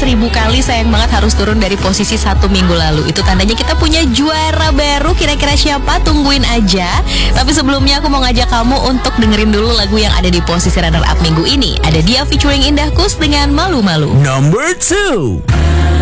1000 kali sayang banget harus turun dari posisi 1 minggu lalu. Itu tandanya kita punya juara baru. Kira-kira siapa? Tungguin aja. Tapi sebelumnya aku mau ngajak kamu untuk dengerin dulu lagu yang ada di posisi runner up minggu ini. Ada Dia featuring Indah Kus dengan Malu-Malu. Number 2.